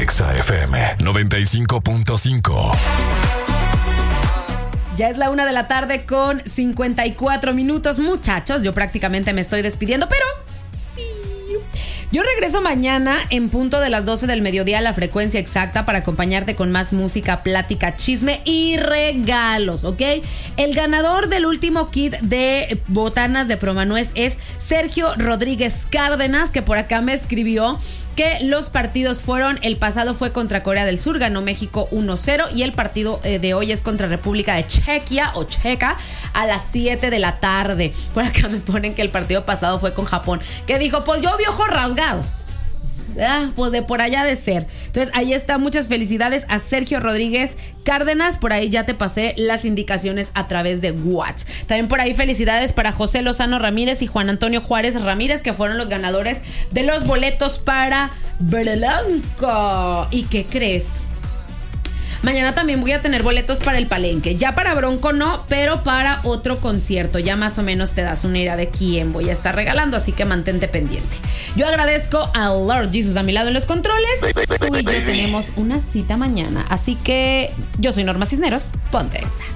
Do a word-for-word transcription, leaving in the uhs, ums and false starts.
Exa F M noventa y cinco punto cinco. Ya es la una de la tarde con cincuenta y cuatro minutos. Muchachos, yo prácticamente me estoy despidiendo, pero yo regreso mañana en punto de las doce del mediodía a la frecuencia exacta para acompañarte con más música, plática, chisme y regalos, ¿ok? El ganador del último kit de botanas de Promanuez es Sergio Rodríguez Cárdenas, que por acá me escribió que los partidos fueron, el pasado fue contra Corea del Sur, ganó México uno cero, y el partido eh, de hoy es contra República de Chequia o Checa a las siete de la tarde. Por acá me ponen que el partido pasado fue con Japón, que dijo, pues yo vi ojos rasgados. Ah, pues de por allá de ser. Entonces ahí está, muchas felicidades a Sergio Rodríguez Cárdenas. Por ahí ya te pasé las indicaciones a través de WhatsApp. También por ahí felicidades para José Lozano Ramírez y Juan Antonio Juárez Ramírez, que fueron los ganadores de los boletos para Blanco. ¿Y qué crees? Mañana también voy a tener boletos para el Palenque. Ya para Bronco no, pero para otro concierto. Ya más o menos te das una idea de quién voy a estar regalando, así que mantente pendiente. Yo agradezco a Lord Jesus a mi lado en los controles. Tú y yo tenemos una cita mañana. Así que yo soy Norma Cisneros. Ponte Exa.